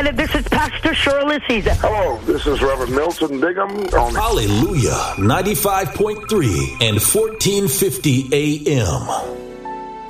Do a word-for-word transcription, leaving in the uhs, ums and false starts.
Carolina. This is Pastor Shirley Caesar. Hello, this is Reverend Milton Bigham. On Hallelujah, ninety-five point three and fourteen fifty A M.